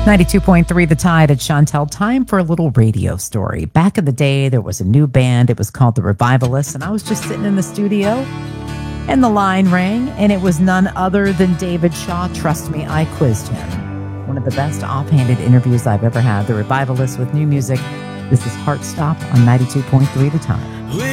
92.3 The Tide at Chantel. Time for a little radio story. Back in the day, there was a new band. It was called The Revivalists, and I was just sitting in the studio, and the line rang, and it was none other than David Shaw. Trust me, I quizzed him. One of the best offhanded interviews I've ever had. The Revivalists with new music. This is Heart Stop on 92.3 The Tide.